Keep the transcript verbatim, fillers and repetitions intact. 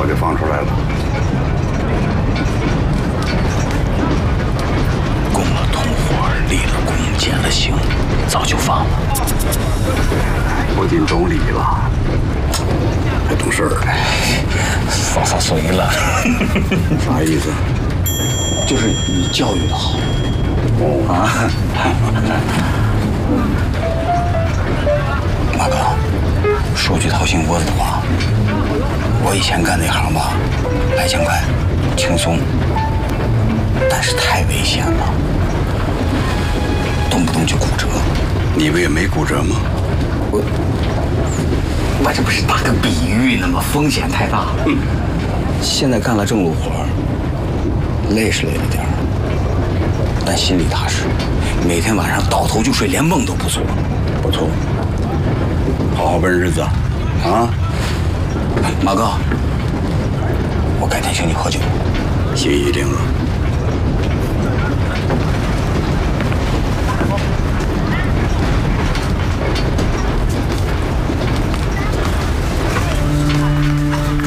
就放出来了。 供了同伙，立了功，减了刑，早就放了。 不仅懂礼了，还懂事儿。 洒洒水了。 啥意思？ 就是你教育的好。 哦啊。马哥，说句掏心窝子的话，我以前干那行吧，来钱快，轻松，但是太危险了，动不动就骨折。 你不也没骨折吗？ 我我这不是打个比喻呢吗？风险太大。嗯。现在干了正路活，累是累了点儿，但心里踏实。每天晚上倒头就睡，连梦都不做。 不错，好好奔日子，啊！ 马哥，我改天请你喝酒。 心意定了。